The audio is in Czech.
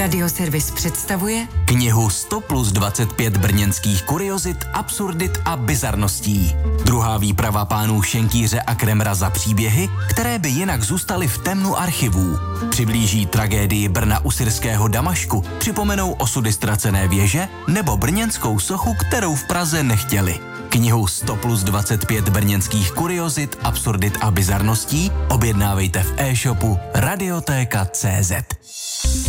Radioservis představuje knihu 100 plus 25 brněnských kuriozit, absurdit a bizarností. Druhá výprava pánů Šenkýře a Kremra za příběhy, které by jinak zůstaly v temnu archivů. Přiblíží tragédii Brna u syrského Damašku, připomenou osudy ztracené věže nebo brněnskou sochu, kterou v Praze nechtěli. Knihu 100 plus 25 brněnských kuriozit, absurdit a bizarností objednávejte v e-shopu Radiotéka.cz.